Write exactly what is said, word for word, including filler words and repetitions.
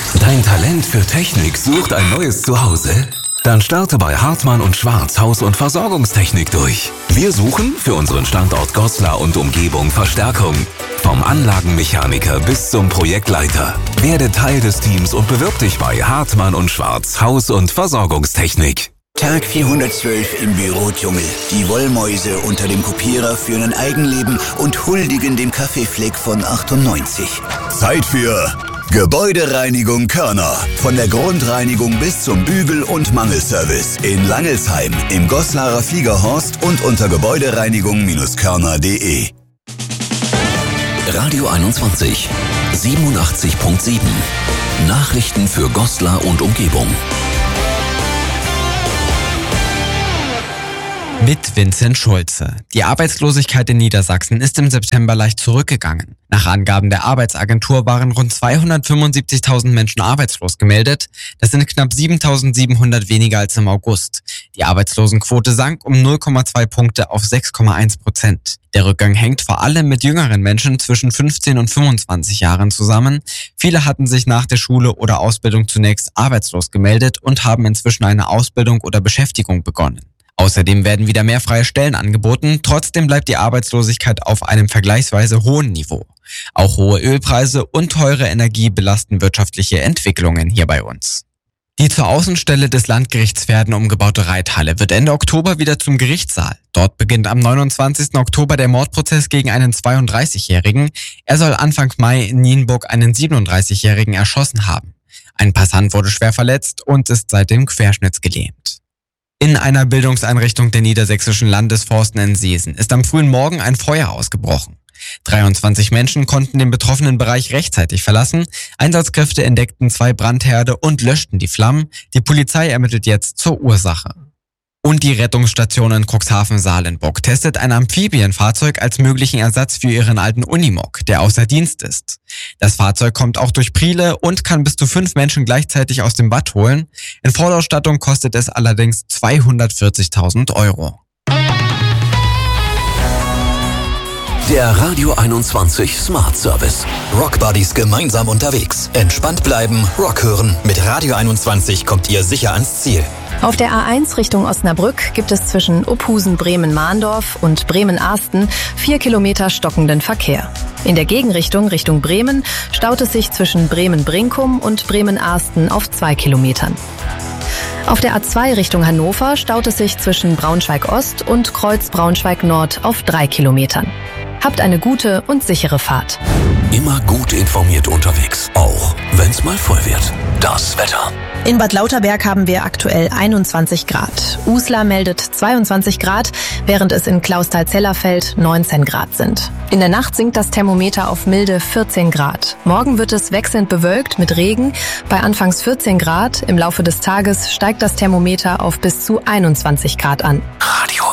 Dein Talent für Technik sucht ein neues Zuhause? Dann starte bei Hartmann und Schwarz Haus- und Versorgungstechnik durch. Wir suchen für unseren Standort Goslar und Umgebung Verstärkung. Vom Anlagenmechaniker bis zum Projektleiter. Werde Teil des Teams und bewirb dich bei Hartmann und Schwarz Haus- und Versorgungstechnik. Tag vierhundertzwölf im Bürodschungel. Die Wollmäuse unter dem Kopierer führen ein Eigenleben und huldigen dem Kaffeefleck von achtundneunzig. Zeit für Gebäudereinigung Körner. Von der Grundreinigung bis zum Bügel- und Mangelservice. In Langelsheim, im Goslarer Fliegerhorst und unter gebäudereinigung Körner punkt de. Radio einundzwanzig, siebenundachtzig Komma sieben. Nachrichten für Goslar und Umgebung. Mit Vincent Schulze. Die Arbeitslosigkeit in Niedersachsen ist im September leicht zurückgegangen. Nach Angaben der Arbeitsagentur waren rund zweihundertfünfundsiebzigtausend Menschen arbeitslos gemeldet. Das sind knapp siebentausendsiebenhundert weniger als im August. Die Arbeitslosenquote sank um null Komma zwei Punkte auf sechs Komma eins Prozent. Der Rückgang hängt vor allem mit jüngeren Menschen zwischen fünfzehn und fünfundzwanzig Jahren zusammen. Viele hatten sich nach der Schule oder Ausbildung zunächst arbeitslos gemeldet und haben inzwischen eine Ausbildung oder Beschäftigung begonnen. Außerdem werden wieder mehr freie Stellen angeboten, trotzdem bleibt die Arbeitslosigkeit auf einem vergleichsweise hohen Niveau. Auch hohe Ölpreise und teure Energie belasten wirtschaftliche Entwicklungen hier bei uns. Die zur Außenstelle des Landgerichts Verden umgebaute Reithalle wird Ende Oktober wieder zum Gerichtssaal. Dort beginnt am neunundzwanzigsten Oktober der Mordprozess gegen einen zweiunddreißigjährigen. Er soll Anfang Mai in Nienburg einen siebenunddreißigjährigen erschossen haben. Ein Passant wurde schwer verletzt und ist seitdem querschnittsgelähmt. In einer Bildungseinrichtung der Niedersächsischen Landesforsten in Seesen ist am frühen Morgen ein Feuer ausgebrochen. dreiundzwanzig Menschen konnten den betroffenen Bereich rechtzeitig verlassen. Einsatzkräfte entdeckten zwei Brandherde und löschten die Flammen. Die Polizei ermittelt jetzt zur Ursache. Und die Rettungsstation in Cuxhaven-Salenburg testet ein Amphibienfahrzeug als möglichen Ersatz für ihren alten Unimog, der außer Dienst ist. Das Fahrzeug kommt auch durch Priele und kann bis zu fünf Menschen gleichzeitig aus dem Bad holen. In Vollausstattung kostet es allerdings zweihundertvierzigtausend Euro. Der Radio einundzwanzig Smart Service. Rock Buddies gemeinsam unterwegs. Entspannt bleiben, Rock hören. Mit Radio einundzwanzig kommt ihr sicher ans Ziel. Auf der A eins Richtung Osnabrück gibt es zwischen Uphusen-Bremen-Mahndorf und Bremen-Ahsten vier Kilometer stockenden Verkehr. In der Gegenrichtung Richtung Bremen staut es sich zwischen Bremen-Brinkum und Bremen-Ahsten auf zwei Kilometern. Auf der A zwei Richtung Hannover staut es sich zwischen Braunschweig-Ost und Kreuz Braunschweig-Nord auf drei Kilometern. Habt eine gute und sichere Fahrt. Immer gut informiert unterwegs, auch wenn's mal voll wird. Das Wetter. In Bad Lauterberg haben wir aktuell einundzwanzig Grad. Uslar meldet zweiundzwanzig Grad, während es in Clausthal-Zellerfeld neunzehn Grad sind. In der Nacht sinkt das Thermometer auf milde vierzehn Grad. Morgen wird es wechselnd bewölkt mit Regen. Bei anfangs vierzehn Grad, im Laufe des Tages steigt das Thermometer auf bis zu einundzwanzig Grad an. Radio